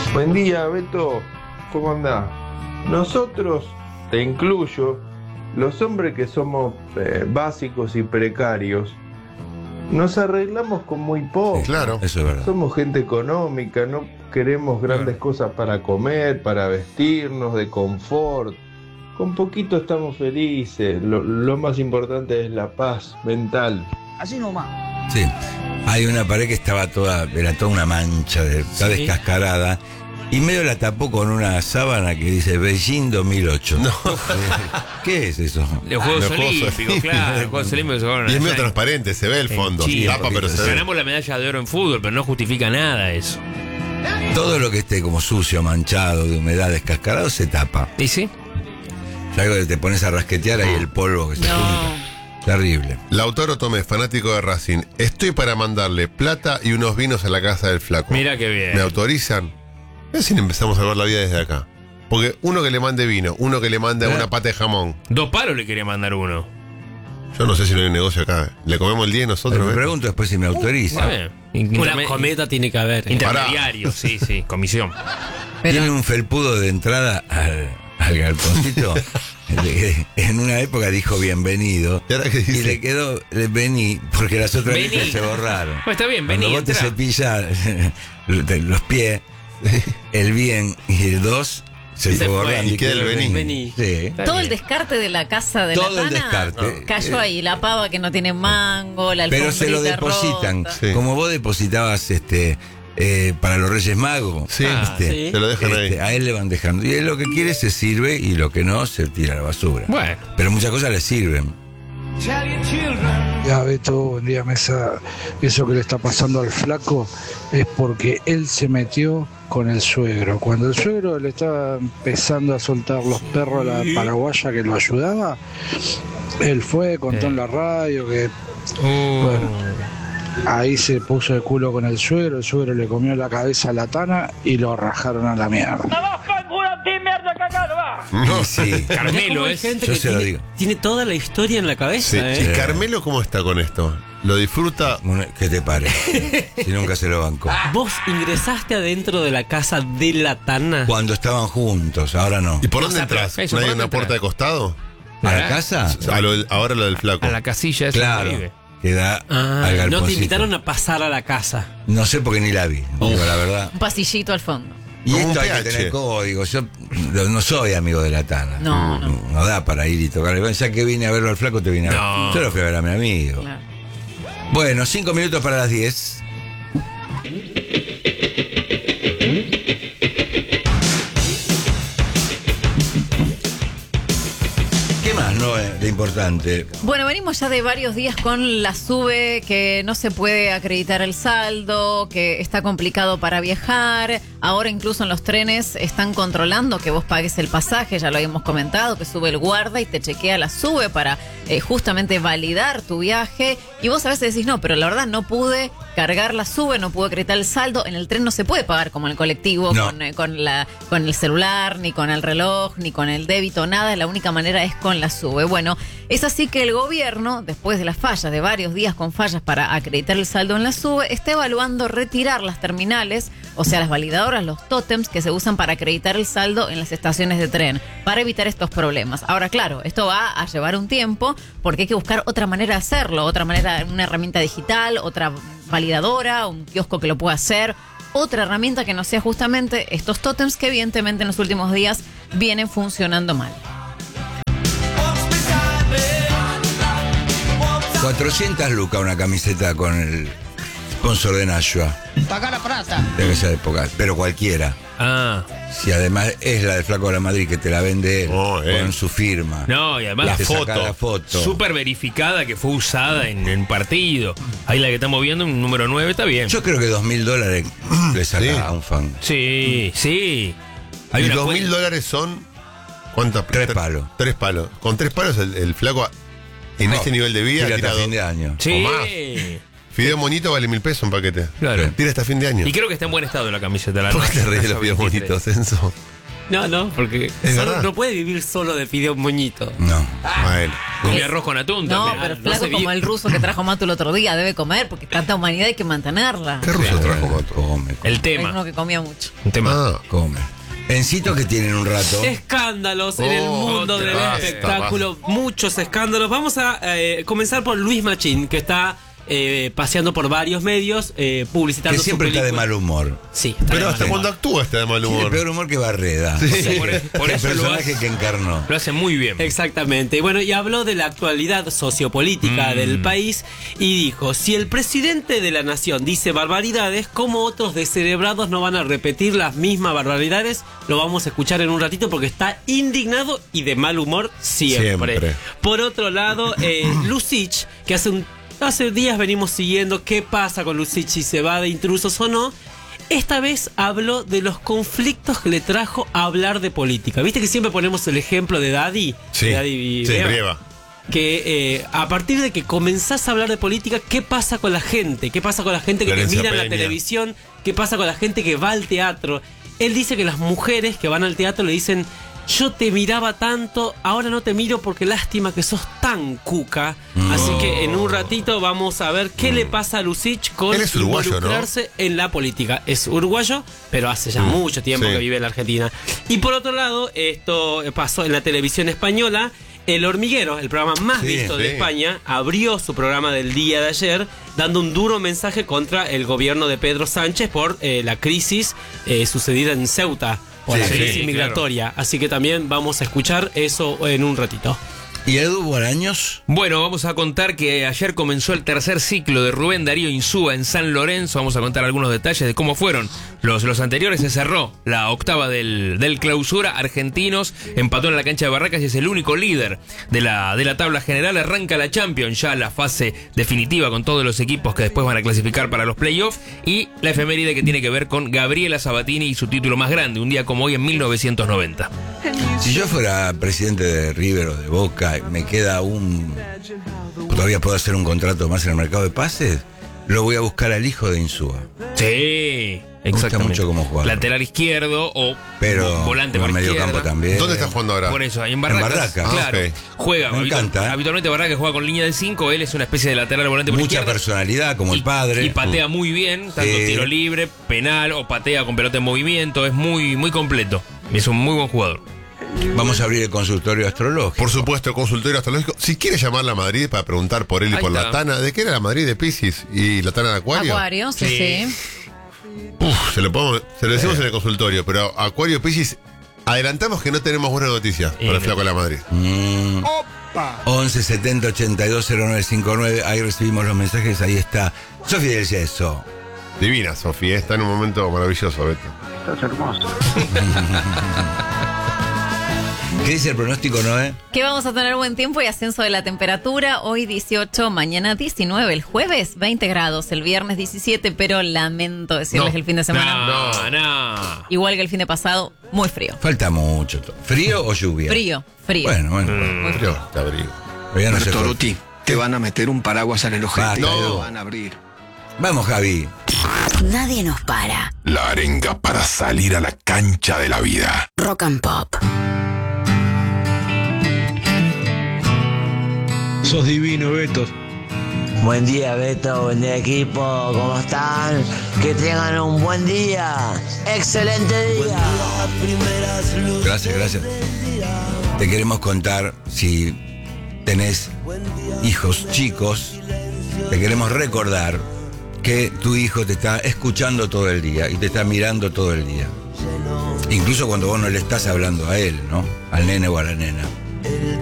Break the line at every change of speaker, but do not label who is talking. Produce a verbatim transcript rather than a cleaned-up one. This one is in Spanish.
Buen día, Beto. ¿Cómo andás? Nosotros, te incluyo, los hombres que somos eh, básicos y precarios, nos arreglamos con muy poco.
Claro,
eso es verdad.
Somos gente económica, no queremos grandes cosas para comer, para vestirnos, de confort. Con poquito estamos felices. Lo, lo más importante es la paz mental.
Así nomás.
Sí. Hay una pared que estaba toda, era toda una mancha, de, está
Sí.
descascarada. Y medio la tapó con una sábana que dice Beijing dos mil ocho.
No.
¿Qué es eso?
Los Juegos
Los Juegos
Olímpicos,
Olímpicos.
claro. Los Juegos Olímpicos se fueron
y es
allá
medio
en-
transparente, se ve el
en
fondo.
Chile.
Tapa, pero se ve.
Ganamos la medalla de oro en fútbol, pero no justifica nada eso.
Todo lo que esté como sucio, manchado, de humedad, descascarado, se tapa.
¿Y sí?
Ya que te pones a rasquetear ahí el polvo que se
No.
junta. Terrible.
Lautaro Tomé, fanático de Racing. Estoy para mandarle plata y unos vinos a la casa del flaco.
Mira qué bien.
¿Me autorizan? Es si empezamos a ver la vida desde acá. Porque uno que le mande vino, uno que le mande
¿Eh?
una pata de jamón.
Dos palos le quería mandar uno.
Yo no sé si no hay un negocio acá. ¿Le comemos el día nosotros?
Me
¿eh?
pregunto después si me autoriza.
Está bien.
Una
Interme-
cometa tiene que haber. ¿eh?
Intermediario, sí, sí, comisión.
Tiene un felpudo de entrada al, al galponcito. De- en una época dijo bienvenido.
¿Y ahora qué dice?
Y le quedó le vení, porque las otras
Vení.
letras se borraron.
Bueno, está bien,
Cuando
vení,
vos te
entrá.
cepillas los pies, el bien y el dos se,
Se
fue
fue.
borrando.
Y queda el vení.
Vení.
Sí.
Está
Todo
bien.
el descarte de la casa de
Todo
la
el
Tana
descarte.
cayó ahí. La pava que no tiene mango, la
Pero se lo
alfombrita
depositan.
rota.
Sí.
Como vos depositabas este eh, para los Reyes Magos.
Sí,
Ah,
¿viste?
sí.
se lo dejan
Este,
ahí.
a él le van dejando. Y él lo que quiere se sirve y lo que no se tira a la basura.
Bueno.
Pero muchas cosas le sirven.
Ya, Beto, buen día, Mesa. Eso que le está pasando al flaco es porque él se metió con el suegro. Cuando el suegro le estaba empezando a soltar los perros a la paraguaya que lo ayudaba, él fue, contó en la radio que Bueno. ahí se puso de culo con el suegro, el suegro le comió la cabeza a la Tana y lo rajaron a la mierda.
No.
Y sí.
Carmelo
Como hay
es.
gente
yo
que
se lo
tiene,
digo.
tiene toda la historia en la cabeza.
Sí.
¿eh?
¿Y Carmelo cómo está con esto? ¿Lo disfruta?
Una- ¿Qué te parece? Si nunca se lo bancó.
Vos ingresaste adentro de la casa de la Tana.
Cuando estaban juntos, ahora no.
¿Y por
O
dónde
sea, pero
entras?
eso,
¿No hay
¿por
una
dónde
puerta de
entras?
costado?
¿A la casa?
A lo del- ahora lo del flaco.
A la casilla esa
Claro.
que vive.
Que da
Ah,
al
no
galponcito.
te invitaron a pasar a la casa.
No sé porque ni la vi, digo la verdad.
Un pasillito al fondo.
Y
Como un
esto hay
P H.
que tener código. Yo no soy amigo de la Tana.
No, no.
No da para ir y tocarle. Ya que vine a verlo al flaco, te vine a ver.
No.
Yo lo fui a ver a mi amigo.
Claro.
Bueno, cinco minutos para las diez. ¿Qué más, no de importante?
Bueno, venimos ya de varios días con la SUBE, que no se puede acreditar el saldo, que está complicado para viajar. Ahora incluso en los trenes están controlando que vos pagues el pasaje, ya lo habíamos comentado, que sube el guarda y te chequea la SUBE para eh, justamente validar tu viaje. Y vos a veces decís, no, pero la verdad no pude cargar la SUBE, no pude acreditar el saldo. En el tren no se puede pagar como en el colectivo,
No.
con, eh, con, la, con el celular, ni con el reloj, ni con el débito, nada. La única manera es con la SUBE. Bueno, es así que el gobierno, después de las fallas, de varios días con fallas para acreditar el saldo en la SUBE, está evaluando retirar las terminales, o sea, las validadoras, los tótems que se usan para acreditar el saldo en las estaciones de tren, para evitar estos problemas. Ahora, claro, esto va a llevar un tiempo porque hay que buscar otra manera de hacerlo, otra manera, una herramienta digital, otra validadora, un kiosco que lo pueda hacer, otra herramienta que no sea justamente estos tótems que evidentemente en los últimos días vienen funcionando mal.
cuatrocientas lucas una camiseta con el sponsor de Nashua.
Paga la plata.
Debe ser época, pero cualquiera.
Ah.
Si además es la del Flaco de la Madrid que te la vende él,
Oh, eh.
con su firma.
No, y además
La
la
foto.
foto.
La foto.
Súper verificada que fue usada en el partido. Ahí la que estamos viendo, un número nueve, está bien.
Yo creo que dos mil dólares le saca
Sí.
a un fan.
Sí, sí. Hay
Y
una
dos
cuen-
mil dólares son. ¿Cuántas?
Tres palos.
Tres palos. Con tres palos el, el flaco en
No,
este nivel de vida
tira
tira
hasta
dos-
fin de año.
Sí.
o más. Fideo moñito vale mil pesos un paquete.
Claro.
Tira hasta fin de año.
Y creo que está en buen estado la camiseta. La
¿Por qué te
nuestra,
reís de
la
los fideos
veintitrés.
moñitos, Enzo?
No, no, porque
Es
solo-
verdad.
no puede vivir solo de fideo moñito.
No.
Bueno.
Comía
Es-
arroz con atún
No,
también.
pero
no
flaco
se
como
vi-
el ruso que trajo Mato el otro día, debe comer, porque tanta humanidad hay que mantenerla.
¿Qué ruso trajo, Mato?
Come,
El
Es
tema.
uno que comía mucho.
Un tema.
Ah,
come. Encitos que tienen un rato.
Escándalos en el
Oh,
mundo
otra.
del
Basta,
espectáculo, muchos escándalos. Vamos a eh, comenzar por Luis Machín, que está eh, paseando por varios medios, eh, publicitando
Que
su
siempre está de
película.
mal humor.
Sí, está de
pero
mal
hasta
humor.
cuando actúa está de mal
Tiene
humor.
peor humor que Barreda.
Sí.
O sea,
Por- por
el
eso lo
personaje
hace.
que encarnó.
Lo hace muy bien.
Exactamente. Bueno, y habló de la actualidad sociopolítica
Mm.
del país y dijo, si el presidente de la nación dice barbaridades, ¿cómo otros descerebrados no van a repetir las mismas barbaridades? Lo vamos a escuchar en un ratito porque está indignado y de mal humor siempre.
Siempre.
Por otro lado, eh, Lucich, que hace un hace días venimos siguiendo qué pasa con Lucich, si se va de intrusos o no. Esta vez habló de los conflictos que le trajo a hablar de política. ¿Viste que siempre ponemos el ejemplo de Daddy?
Sí,
De Daddy
sí,
Brieva.
Brieva.
Que eh, a partir de que comenzás a hablar de política, ¿qué pasa con la gente? ¿Qué pasa con la gente que te
Florencia
mira en la
Peña.
televisión? ¿Qué pasa con la gente que va al teatro? Él dice que las mujeres que van al teatro le dicen, yo te miraba tanto, ahora no te miro porque lástima que sos tan cuca. Así que en un ratito vamos a ver qué le pasa a Lucich con
Él es uruguayo, ¿no?
involucrarse en la política. Es uruguayo, pero hace ya mucho tiempo
sí.
que vive en la Argentina. Y por otro lado, esto pasó en la televisión española. El Hormiguero, el programa más
Sí,
visto de
sí.
España, abrió su programa del día de ayer dando un duro mensaje contra el gobierno de Pedro Sánchez por eh, la crisis eh, sucedida en Ceuta, por
Sí,
la
sí,
crisis
claro.
migratoria. Así que también vamos a escuchar eso en un ratito.
¿Y Edu Guaraños?
Bueno, vamos a contar que ayer comenzó el tercer ciclo de Rubén Darío Insúa en San Lorenzo. Vamos a contar algunos detalles de cómo fueron los, los anteriores. Se cerró la octava del, del clausura. Argentinos empató en la cancha de Barracas y es el único líder de la, de la tabla general. Arranca la Champions, ya la fase definitiva con todos los equipos que después van a clasificar para los playoffs. Y la efeméride que tiene que ver con Gabriela Sabatini y su título más grande, un día como hoy en mil novecientos noventa.
Si yo fuera presidente de River o de Boca, me queda un... Todavía puedo hacer un contrato más en el mercado de pases, lo voy a buscar al hijo de Insúa.
Sí,
Me gusta
exactamente.
mucho cómo juega.
Lateral izquierdo o
Pero
volante
en
por
medio
izquierda.
campo también.
¿Dónde está jugando ahora?
Por eso, ahí en Barracas.
En Barracas,
claro.
ah, ok.
Juega.
Me
habitu-
encanta, ¿eh?
Habitualmente Barracas juega con línea de cinco. Él es una especie de lateral volante por
Mucha
izquierda.
personalidad, como
Y-
el padre.
Y patea muy bien, tanto
Sí.
tiro libre, penal o patea con pelota en movimiento. Es muy, muy completo. Es un muy buen jugador.
Vamos a abrir el consultorio astrológico.
Por supuesto, consultorio astrológico. Si quiere llamarla a Madrid para preguntar por él y
Ahí
por
está.
la Tana, ¿de qué era la Madrid de Piscis y la Tana de Acuario?
Acuario, sí,
Sí.
sí.
Uf, se lo, podemos- se lo decimos en el consultorio, pero Acuario Piscis, adelantamos que no tenemos buenas noticias para el flaco de la Madrid.
Mm. once setenta ochenta y dos cero nueve cincuenta y nueve. Ahí recibimos los mensajes. Ahí está Sofía del Yeso.
Divina, Sofía, está en un momento maravilloso, Beto.
¿Qué dice el pronóstico, Noé?
Que vamos a tener buen tiempo y ascenso de la temperatura. Hoy dieciocho, mañana diecinueve, el jueves veinte grados, el viernes diecisiete, pero lamento decirles
No,
el fin de semana.
No, no.
Igual que el fin de pasado, muy frío.
Falta mucho. to- ¿Frío o lluvia?
Frío, frío.
Bueno, bueno.
Mm.
Frío, te abrigo.
Pero ya no se puede.
Bertoluti, te van a meter un paraguas en el ojete.
Basta,
No,
Edu.
van a abrir.
Vamos, Javi.
Nadie nos para.
La arenga para salir a la cancha de la vida.
Rock and Pop.
Sos divino, Beto.
Buen día, Beto, buen día, equipo, ¿cómo están? Que tengan un buen día, excelente día.
Gracias, gracias. Te queremos contar, si tenés hijos chicos, te queremos recordar que tu hijo te está escuchando todo el día y te está mirando todo el día. Incluso cuando vos no le estás hablando a él, ¿no? Al nene o a la nena.